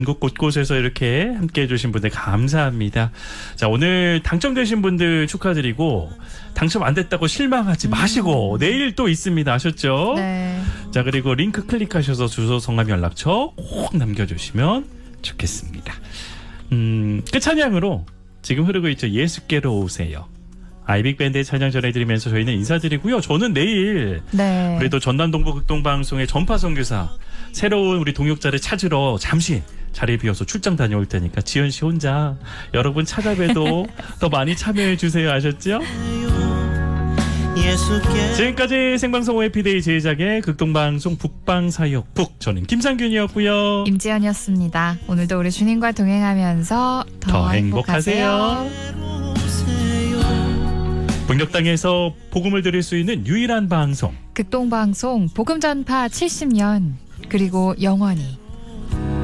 전국 곳곳에서 이렇게 함께해 주신 분들 감사합니다. 자, 오늘 당첨되신 분들 축하드리고 당첨 안 됐다고 실망하지 마시고 내일 또 있습니다. 아셨죠? 네. 자, 그리고 링크 클릭하셔서 주소, 성함, 연락처 꼭 남겨주시면 좋겠습니다. 끝찬양으로 지금 흐르고 있죠. 예수께로 오세요. 아이빅밴드의 찬양 전해드리면서 저희는 인사드리고요. 저는 내일 네. 그래도 전남동부 극동방송의 전파 선교사 새로운 우리 동역자를 찾으러 잠시 자리에 비어서 출장 다녀올 테니까 지연 씨 혼자 여러분 찾아뵈도 더 많이 참여해 주세요. 아셨죠? 지금까지 생방송 OFD의 제작의 극동방송 북방사역 북, 저는 김상균이었고요. 임지연이었습니다. 오늘도 우리 주님과 동행하면서 더 행복하세요. 북녘 땅에서 복음을 드릴 수 있는 유일한 방송 극동방송 복음 전파 70년 그리고 영원히